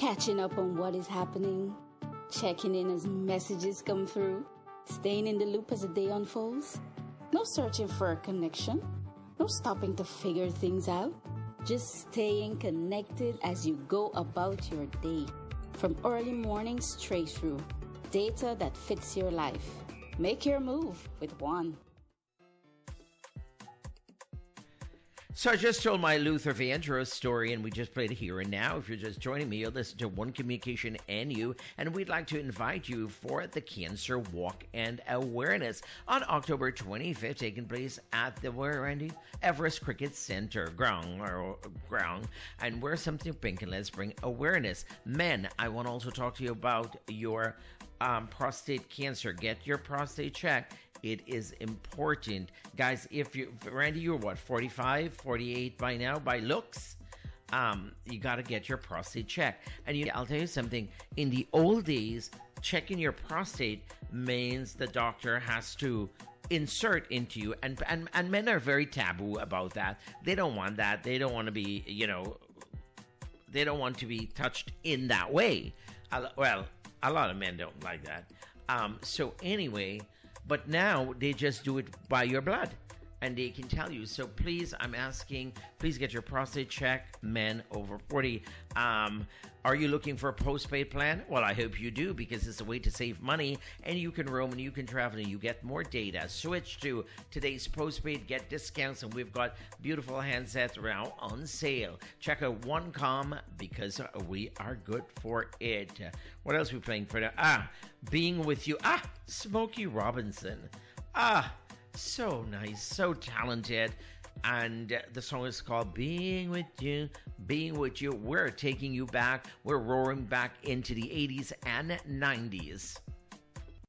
catching up on what is happening, checking in as messages come through, staying in the loop as the day unfolds. No searching for a connection, no stopping to figure things out, just staying connected as you go about your day. From early morning straight through, data that fits your life. Make your move with One. So I just told my Luther Vandross story, and we just played it here and now. If you're just joining me, you'll listen to One Communication NU, and we'd like to invite you for the Cancer Walk and Awareness on October 25th, taking place at the Everest Cricket Center ground, and wear something pink and let's bring awareness. Men, I want to also talk to you about your prostate cancer. Get your prostate checked. It is important. Guys, Randy, you're what, 45, 48 by now, by looks? You got to get your prostate checked. And I'll tell you something. In the old days, checking your prostate means the doctor has to insert into you. And men are very taboo about that. They don't want that. They don't want to be, they don't want to be touched in that way. Well, a lot of men don't like that. So anyway... But now they just do it by your blood and they can tell you. So please, I'm asking, please get your prostate checked, men over 40. Are you looking for a postpaid plan? Well, I hope you do, because it's a way to save money and you can roam and you can travel and you get more data. Switch to today's postpaid, get discounts, and we've got beautiful handsets around on sale. Check out OneCom because we are good for it. What else are we playing for now? Being With You. Smokey Robinson. So nice, so talented. And the song is called Being With You, Being With You. We're taking you back. We're roaring back into the 80s and 90s.